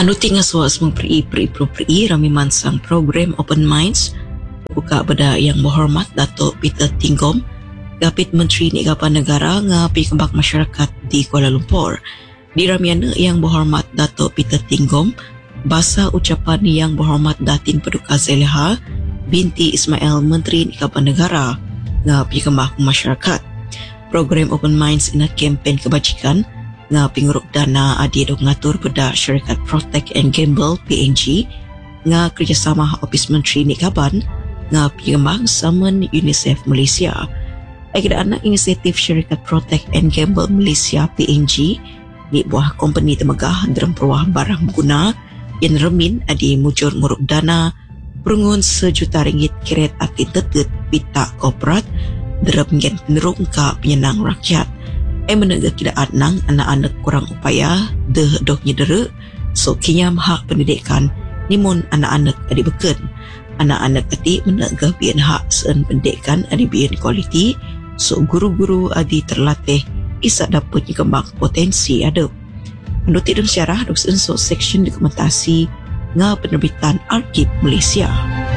Anu tinggal suas memperi rami mansang program Open Minds buka beda yang berhormat Datuk Peter Tinggom, Gapit Menteri Niaga Negara ngapi kembang masyarakat di Kuala Lumpur. Di ramiana yang berhormat Datuk Peter Tinggom, basa ucapan yang berhormat Datin Paduka Zaliha binti Ismail Menteri Niaga Negara ngapi kembang masyarakat. Program Open Minds ina kempen kebajikan nga pinguruk dana adi dok ngatur beda syarikat Protect and Gamble PNG nga kerjasama Ofis Menteri Nikaban nga pingembang saman UNICEF Malaysia. Agak anak inisiatif syarikat Protect and Gamble Malaysia PNG ni buah company temagah dalam peruah barang berguna yang remin adi mujur nguruk dana perungun RM1 juta kiret arti tetet pita korporat dalam gen penerung ka penyenang rakyat. Menaga tidak adnang anak-anak kurang upaya deh nyedera so kinyam hak pendidikan nimun anak-anak adi beken. Anak-anak adi menaga bian hak sen pendidikan adi bian kualiti so guru-guru adi terlatih isa dapat kembang potensi ada. Menurut dalam syarah dok senso section dokumentasi nga penerbitan Arkib Malaysia.